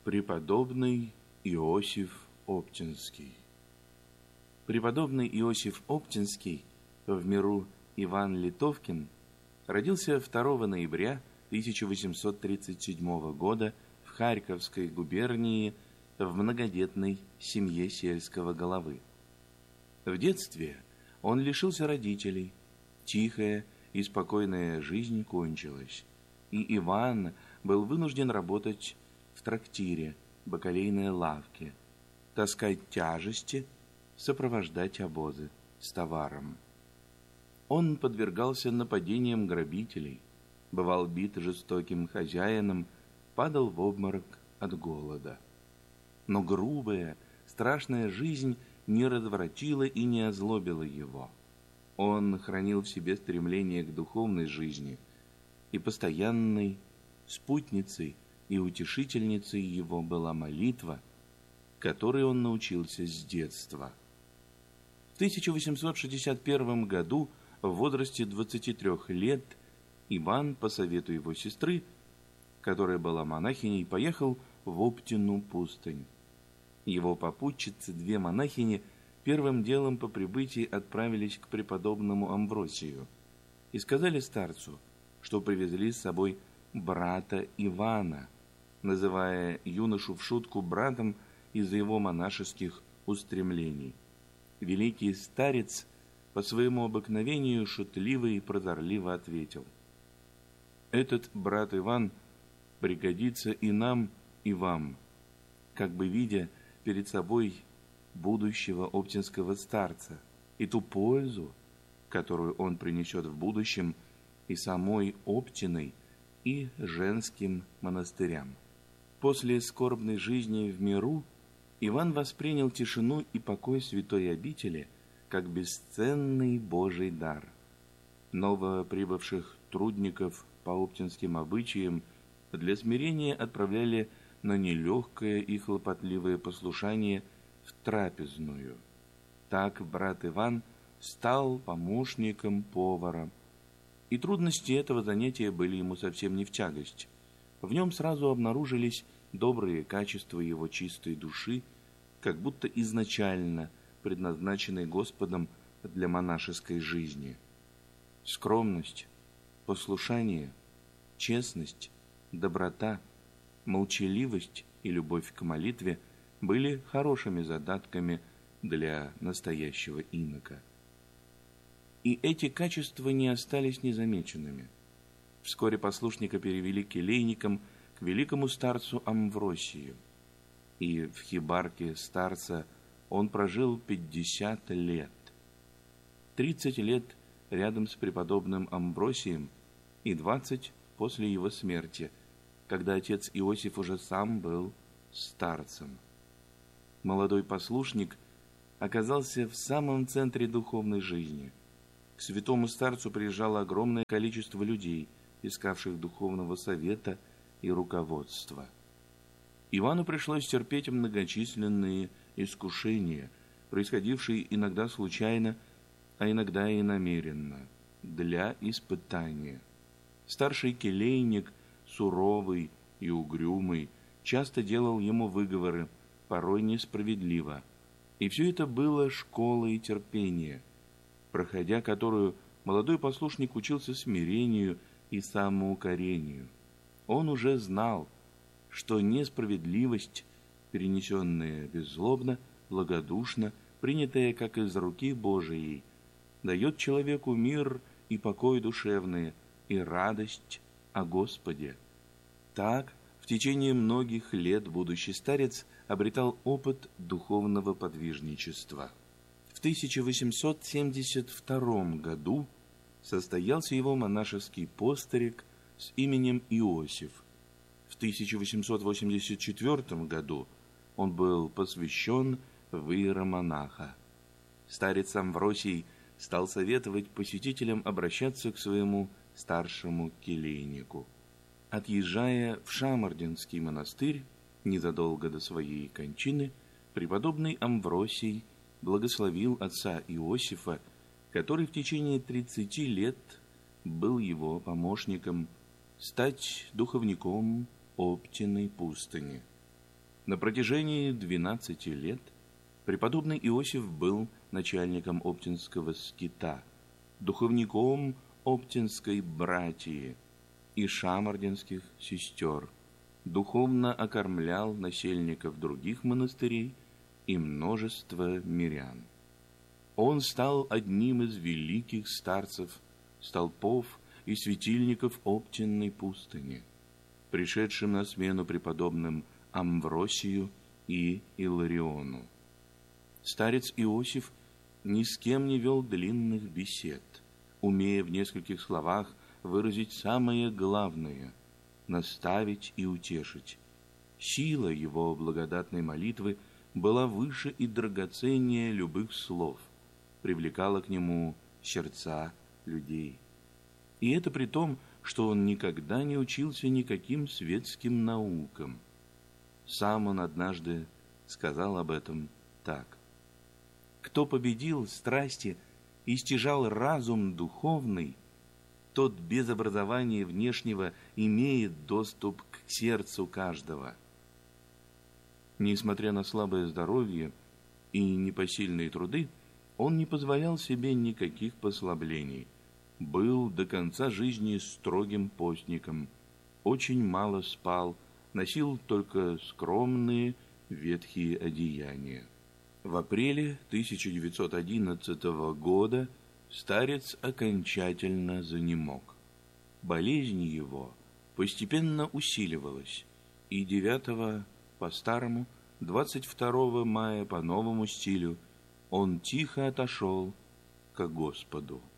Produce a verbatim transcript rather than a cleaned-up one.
Преподобный Иосиф Оптинский. Преподобный Иосиф Оптинский, в миру Иван Литовкин, родился второго ноября тысяча восемьсот тридцать седьмого года в Харьковской губернии в многодетной семье сельского головы. В детстве он лишился родителей, тихая и спокойная жизнь кончилась, и Иван был вынужден работать в трактире, бакалейной лавке, таскать тяжести, сопровождать обозы с товаром. Он подвергался нападениям грабителей, бывал бит жестоким хозяином, падал в обморок от голода. Но грубая, страшная жизнь не развратила и не озлобила его. Он хранил в себе стремление к духовной жизни, и постоянной спутницей и утешительницей его была молитва, которой он научился с детства. В тысяча восемьсот шестьдесят первом году, в возрасте двадцати трёх лет, Иван, по совету его сестры, которая была монахиней, поехал в Оптину пустынь. Его попутчицы, две монахини, первым делом по прибытии отправились к преподобному Амвросию и сказали старцу, что привезли с собой брата Ивана, называя юношу в шутку братом из-за его монашеских устремлений. Великий старец по своему обыкновению шутливо и прозорливо ответил: «Этот брат Иван пригодится и нам, и вам», как бы видя перед собой будущего оптинского старца и ту пользу, которую он принесет в будущем и самой Оптиной, и женским монастырям. После скорбной жизни в миру Иван воспринял тишину и покой святой обители как бесценный Божий дар. Новоприбывших трудников по оптинским обычаям для смирения отправляли на нелегкое и хлопотливое послушание в трапезную. Так брат Иван стал помощником повара, и трудности этого занятия были ему совсем не в тягость. В нем сразу обнаружились добрые качества его чистой души, как будто изначально предназначенные Господом для монашеской жизни. Скромность, послушание, честность, доброта, молчаливость и любовь к молитве были хорошими задатками для настоящего инока. И эти качества не остались незамеченными. Вскоре послушника перевели келейником к великому старцу Амвросию, и в хибарке старца он прожил пятьдесят лет. Тридцать лет рядом с преподобным Амвросием и двадцать после его смерти, когда отец Иосиф уже сам был старцем. Молодой послушник оказался в самом центре духовной жизни. К святому старцу приезжало огромное количество людей, искавших духовного совета и руководства. Ивану пришлось терпеть многочисленные искушения, происходившие иногда случайно, а иногда и намеренно, для испытания. Старший келейник, суровый и угрюмый, часто делал ему выговоры, порой несправедливо. И все это было школой терпения, проходя которую молодой послушник учился смирению и самоукорению. Он уже знал, что несправедливость, перенесенная беззлобно, благодушно, принятая как из руки Божией, дает человеку мир и покой душевный, и радость о Господе. Так, в течение многих лет будущий старец обретал опыт духовного подвижничества. В тысяча восемьсот семьдесят втором году состоялся его монашеский постриг с именем Иосиф. В тысяча восемьсот восемьдесят четвёртом году он был посвящен в иеромонаха. Старец Амвросий стал советовать посетителям обращаться к своему старшему келейнику. Отъезжая в Шамардинский монастырь незадолго до своей кончины, преподобный Амвросий благословил отца Иосифа, который в течение тридцати лет был его помощником, стать духовником Оптиной пустыни. На протяжении двенадцати лет преподобный Иосиф был начальником Оптинского скита, духовником Оптинской братии и шамардинских сестер, духовно окормлял насельников других монастырей и множество мирян. Он стал одним из великих старцев, столпов и светильников Оптинной пустыни, пришедшим на смену преподобным Амвросию и Илариону. Старец Иосиф ни с кем не вел длинных бесед, умея в нескольких словах выразить самое главное – наставить и утешить. Сила его благодатной молитвы была выше и драгоценнее любых слов, привлекала к нему сердца людей. И это при том, что он никогда не учился никаким светским наукам. Сам он однажды сказал об этом так: «Кто победил страсти и стяжал разум духовный, тот без образования внешнего имеет доступ к сердцу каждого». Несмотря на слабое здоровье и непосильные труды, он не позволял себе никаких послаблений, был до конца жизни строгим постником, очень мало спал, носил только скромные ветхие одеяния. В апреле тысяча девятьсот одиннадцатого года старец окончательно занемог. Болезнь его постепенно усиливалась, и девятого по старому, двадцать второго мая по новому стилю он тихо отошел ко Господу.